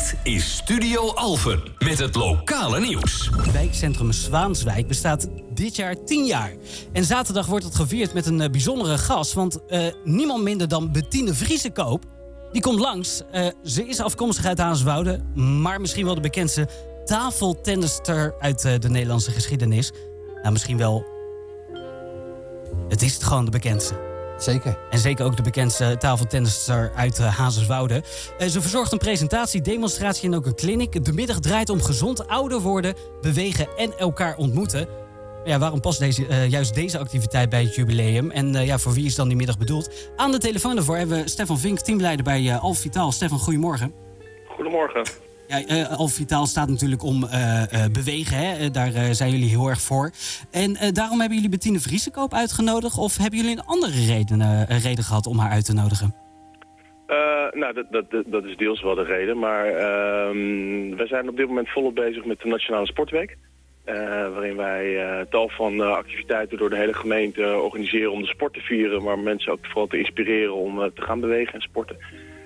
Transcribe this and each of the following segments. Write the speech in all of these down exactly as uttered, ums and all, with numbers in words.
Dit is Studio Alphen met het lokale nieuws. Wijkcentrum Zwaanswijk bestaat dit jaar tien jaar. En zaterdag wordt het gevierd met een uh, bijzondere gast. Want uh, niemand minder dan Bettine Vriesekoop, die komt langs. Uh, ze is afkomstig uit Hazerswoude, maar misschien wel de bekendste tafeltennister uit uh, de Nederlandse geschiedenis. Nou, misschien wel... Het is het gewoon de bekendste. Zeker. En zeker ook de bekendste tafeltennister uit uh, Hazerswoude. Uh, ze verzorgt een presentatie, demonstratie en ook een clinic. De middag draait om gezond ouder worden, bewegen en elkaar ontmoeten. Ja, waarom past deze, uh, juist deze activiteit bij het jubileum? En uh, ja, voor wie is dan die middag bedoeld? Aan de telefoon daarvoor hebben we Stefan Vink, teamleider bij uh, Alphen Vitaal. Stefan, goedemorgen. Goedemorgen. Ja, uh, Alphen Vitaal staat natuurlijk om uh, uh, bewegen. Hè? Uh, daar uh, zijn jullie heel erg voor. En uh, daarom hebben jullie Bettine Vriesekoop uitgenodigd? Of hebben jullie een andere reden, uh, reden gehad om haar uit te nodigen? Uh, nou, dat, dat, dat is deels wel de reden. Maar uh, wij zijn op dit moment volop bezig met de Nationale Sportweek. Uh, waarin wij uh, tal van uh, activiteiten door de hele gemeente organiseren om de sport te vieren. Maar mensen ook vooral te inspireren om uh, te gaan bewegen en sporten.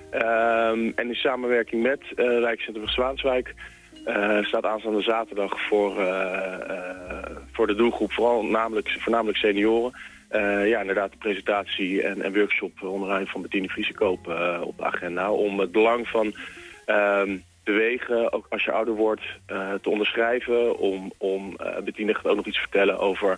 Um, en in samenwerking met uh, Wijkcentrum Zwaanswijk uh, staat aanstaande zaterdag voor, uh, uh, voor de doelgroep, vooral namelijk, voornamelijk senioren, uh, ja, inderdaad de presentatie en, en workshop onder leiding van Bettine Vriesekoop uh, op de agenda. Om het belang van um, bewegen, ook als je ouder wordt, uh, te onderschrijven. Om, om uh, Bettine gaat ook nog iets vertellen over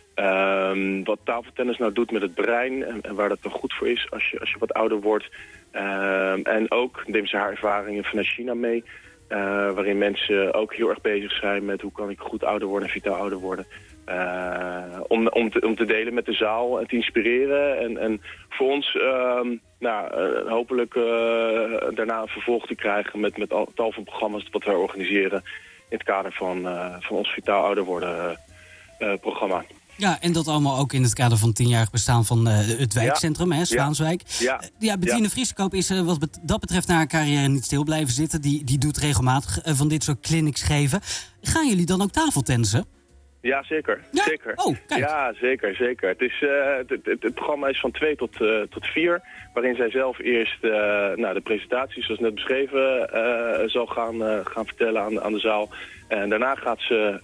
um, wat tafeltennis nou doet met het brein en, en waar dat dan goed voor is als je, als je wat ouder wordt. Uh, en ook neemt ze haar ervaringen vanuit China mee. Uh, waarin mensen ook heel erg bezig zijn met hoe kan ik goed ouder worden en vitaal ouder worden. Uh, om, om, te, om te delen met de zaal en te inspireren. En, en voor ons uh, nou, uh, hopelijk uh, daarna een vervolg te krijgen met, met al, tal van programma's wat wij organiseren in het kader van, uh, van ons vitaal ouder worden uh, uh, programma. Ja, en dat allemaal ook in het kader van het tienjarig bestaan van uh, het wijkcentrum, ja. hè, Zwaanswijk. Ja, uh, ja Bettine ja. Vriesekoop is uh, wat bet- dat betreft na haar carrière niet stil blijven zitten. Die, die doet regelmatig uh, van dit soort clinics geven. Gaan jullie dan ook tafeltennissen? Ja, zeker. Ja? zeker. Oh, kijk. Ja, zeker, zeker. Het, is, uh, het, het, het programma is van twee tot, uh, tot vier, waarin zij zelf eerst uh, nou, de presentatie, zoals net beschreven, uh, zal gaan, uh, gaan vertellen aan, aan de zaal. En daarna gaat ze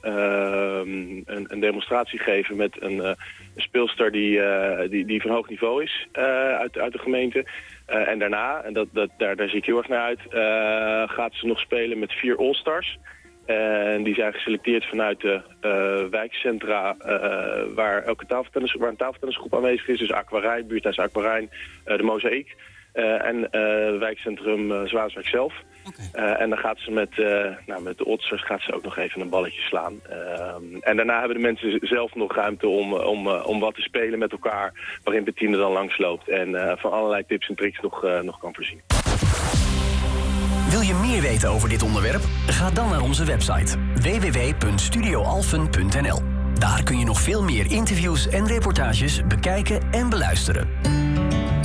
uh, een, een demonstratie geven met een, uh, een speelster die, uh, die, die van hoog niveau is uh, uit, uit de gemeente. Uh, en daarna, en dat, dat, daar, daar zie ik heel erg naar uit, uh, gaat ze nog spelen met vier All-Stars. En die zijn geselecteerd vanuit de uh, wijkcentra uh, waar, elke tafeltennis, waar een tafeltennisgroep aanwezig is. Dus Aquarijn, buurthuis Aquarijn, uh, de Mozaïek uh, en uh, wijkcentrum uh, Zwaanswijk zelf. Okay. Uh, en dan gaat ze met, uh, nou, met de otters gaat ze ook nog even een balletje slaan. Uh, en daarna hebben de mensen zelf nog ruimte om, om, uh, om wat te spelen met elkaar, waarin Bettine dan langsloopt en uh, van allerlei tips en tricks nog, uh, nog kan voorzien. Wil je meer weten over dit onderwerp? Ga dan naar onze website w w w punt studio alphen punt n l. Daar kun je nog veel meer interviews en reportages bekijken en beluisteren.